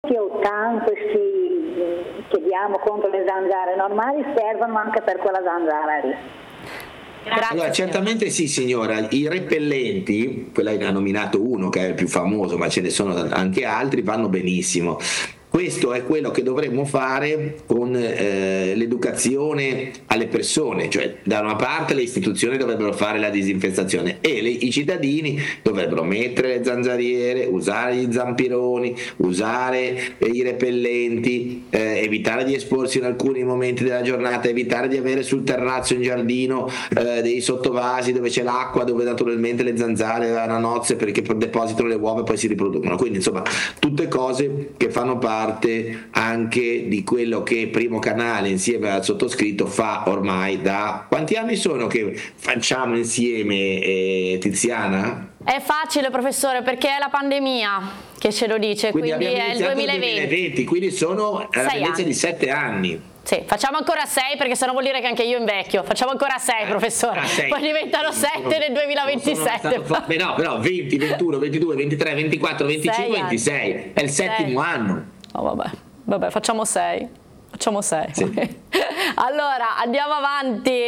o tanto che diamo contro le zanzare normali servono anche per quella zanzara lì. Grazie, allora, certamente sì signora, i repellenti, quella ne ha nominato uno che è il più famoso, ma ce ne sono anche altri, vanno benissimo. Questo è quello che dovremmo fare con l'educazione alle persone, cioè da una parte le istituzioni dovrebbero fare la disinfestazione e i cittadini dovrebbero mettere le zanzariere, usare gli zampironi, usare i repellenti, evitare di esporsi in alcuni momenti della giornata, evitare di avere sul terrazzo in giardino dei sottovasi dove c'è l'acqua, dove naturalmente le zanzare hanno nozze perché depositano le uova e poi si riproducono. Quindi insomma tutte cose che fanno parte anche di quello che Primo Canale insieme al sottoscritto fa ormai da quanti anni sono che facciamo insieme, Tiziana? È facile professore, perché è la pandemia che ce lo dice, quindi è il 2020, quindi sono alla pendenza di 7 anni. Sì, facciamo ancora 6 perché sennò vuol dire che anche io invecchio. Facciamo ancora 6 professore, poi diventano 7 nel 2027. No, però 20, 21, 22, 23, 24, 25, 26 è il settimo anno. Oh, vabbè, facciamo 6. Sì. Allora, andiamo avanti.